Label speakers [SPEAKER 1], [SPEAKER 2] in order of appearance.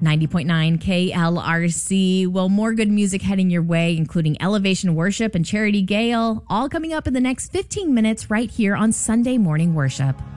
[SPEAKER 1] 90.9 KLRC. Well, more good music heading your way, including Elevation Worship and Charity Gale, all coming up in the next 15 minutes right here on Sunday Morning Worship.